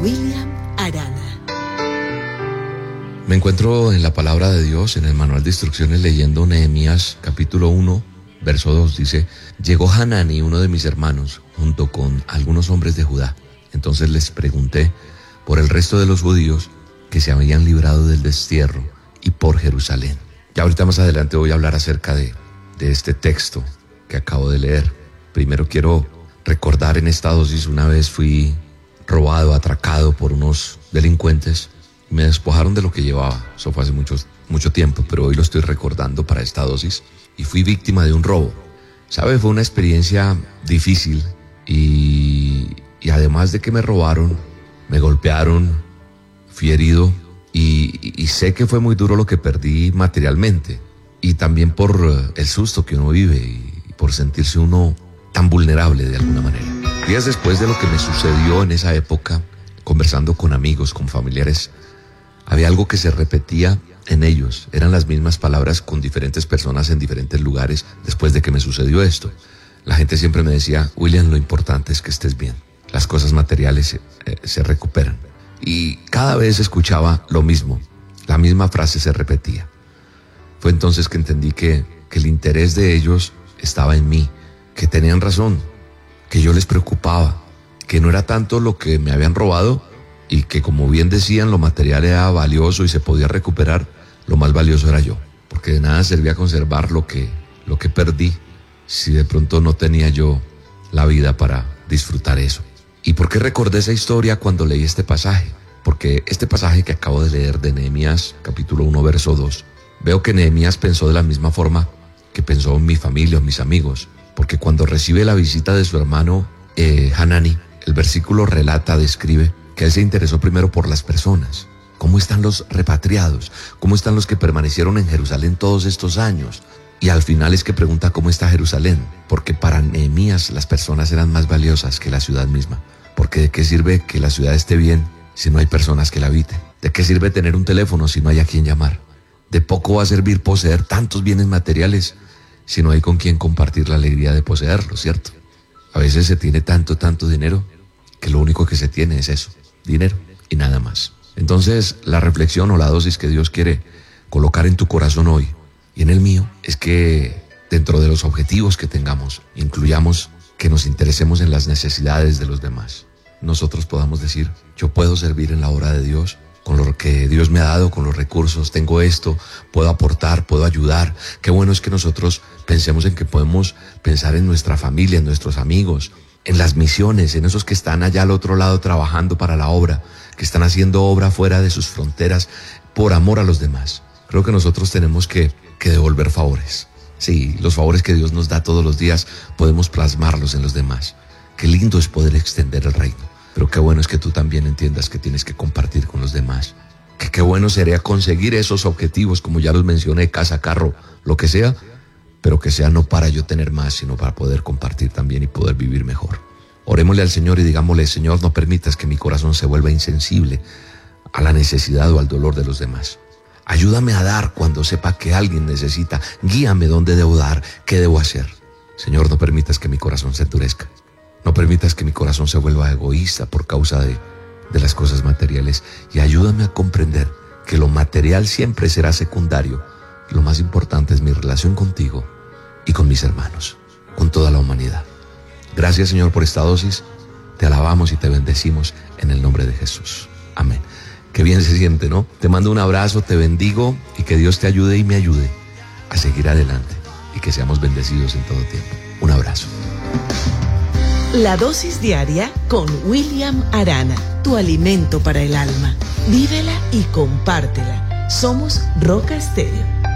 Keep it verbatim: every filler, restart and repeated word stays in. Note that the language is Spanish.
William Arana. Me encuentro en la palabra de Dios, en el manual de instrucciones, leyendo Nehemías capítulo uno, verso dos. Dice: llegó Hanani, uno de mis hermanos, junto con algunos hombres de Judá. Entonces les pregunté por el resto de los judíos que se habían librado del destierro y por Jerusalén. Ya ahorita más adelante voy a hablar acerca de, de este texto que acabo de leer. Primero quiero recordar en esta dosis, una vez fui robado, atracado por unos delincuentes. Me despojaron de lo que llevaba. Eso fue hace mucho, mucho tiempo, pero hoy lo estoy recordando para esta dosis. Y fui víctima de un robo. ¿Sabe? Fue una experiencia difícil y, y además de que me robaron, me golpearon, fui herido y, y, y sé que fue muy duro lo que perdí materialmente y también por el susto que uno vive y por sentirse uno tan vulnerable de alguna manera. Días después de lo que me sucedió en esa época, conversando con amigos, con familiares, había algo que se repetía en ellos. Eran las mismas palabras con diferentes personas en diferentes lugares después de que me sucedió esto. La gente siempre me decía: William, lo importante es que estés bien. Las cosas materiales se, eh, se recuperan. Y cada vez escuchaba lo mismo. La misma frase se repetía. Fue entonces que entendí que, que el interés de ellos estaba en mí, que tenían razón, que yo les preocupaba, que no era tanto lo que me habían robado y que, como bien decían, lo material era valioso y se podía recuperar. Lo más valioso era yo, porque de nada servía conservar lo que, lo que perdí si de pronto no tenía yo la vida para disfrutar eso. ¿Y por qué recordé esa historia cuando leí este pasaje? Porque este pasaje que acabo de leer de Nehemías capítulo uno, verso dos, veo que Nehemías pensó de la misma forma que pensó mi familia, mis amigos, porque cuando recibe la visita de su hermano eh, Hanani, el versículo relata, describe que él se interesó primero por las personas. ¿Cómo están los repatriados? ¿Cómo están los que permanecieron en Jerusalén todos estos años? Y al final es que pregunta cómo está Jerusalén, porque para Nehemías las personas eran más valiosas que la ciudad misma. Porque ¿de qué sirve que la ciudad esté bien si no hay personas que la habiten? ¿De qué sirve tener un teléfono si no hay a quien llamar? De poco va a servir poseer tantos bienes materiales si no hay con quien compartir la alegría de poseerlo, ¿cierto? A veces se tiene tanto, tanto dinero que lo único que se tiene es eso, dinero y nada más. Entonces, la reflexión o la dosis que Dios quiere colocar en tu corazón hoy y en el mío es que dentro de los objetivos que tengamos, incluyamos que nos interesemos en las necesidades de los demás. Nosotros podamos decir: yo puedo servir en la obra de Dios con lo que Dios me ha dado, con los recursos, tengo esto, puedo aportar, puedo ayudar. Qué bueno es que nosotros pensemos en que podemos pensar en nuestra familia, en nuestros amigos, en las misiones, en esos que están allá al otro lado trabajando para la obra, que están haciendo obra fuera de sus fronteras por amor a los demás. Creo que nosotros tenemos que, que devolver favores. Sí, los favores que Dios nos da todos los días podemos plasmarlos en los demás. Qué lindo es poder extender el reino. Pero qué bueno es que tú también entiendas que tienes que compartir con los demás. Que qué bueno sería conseguir esos objetivos, como ya los mencioné, casa, carro, lo que sea, pero que sea no para yo tener más, sino para poder compartir también y poder vivir mejor. Orémosle al Señor y digámosle: Señor, no permitas que mi corazón se vuelva insensible a la necesidad o al dolor de los demás. Ayúdame a dar cuando sepa que alguien necesita. Guíame dónde debo dar, qué debo hacer. Señor, no permitas que mi corazón se endurezca. No permitas que mi corazón se vuelva egoísta por causa de, de las cosas materiales. Y ayúdame a comprender que lo material siempre será secundario. Lo más importante es mi relación contigo y con mis hermanos, con toda la humanidad. Gracias, Señor, por esta dosis. Te alabamos y te bendecimos en el nombre de Jesús. Amén. Qué bien se siente, ¿no? Te mando un abrazo, te bendigo y que Dios te ayude y me ayude a seguir adelante y que seamos bendecidos en todo tiempo. Un abrazo. La dosis diaria con William Arana, tu alimento para el alma. Vívela y compártela. Somos Roca Estéreo.